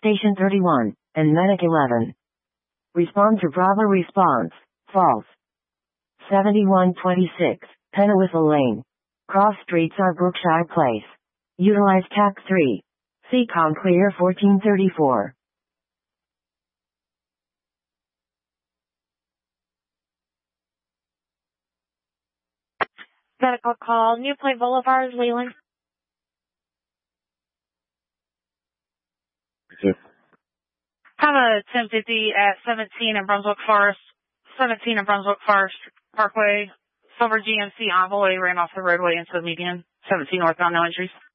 Station 31, and Medic 11. Respond to Bravo response. False. 7126, Pennywhistle Lane. Cross streets are Brookshire Place. Utilize TAC 3. CCOM clear 1434. Medical call, New Play Boulevard, Leland. Yes. Have a 1050 at 17 in Brunswick Forest Parkway. Silver GMC Envoy ran off the roadway into the median. 17 northbound, no entries.